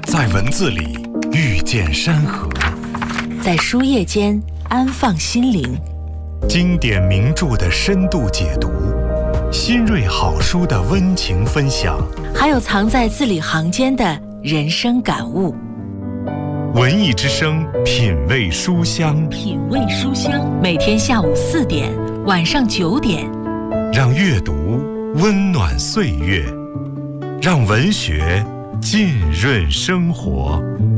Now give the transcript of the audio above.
在文字里遇见山河， 在书页间安放心灵。 经典名著的深度解读，新锐好书的温情分享， 还有藏在字里行间的人生感悟。 文艺之声，品味书香， 品味书香，每天下午4点，晚上9点， 让阅读温暖岁月，让文学浸润生活。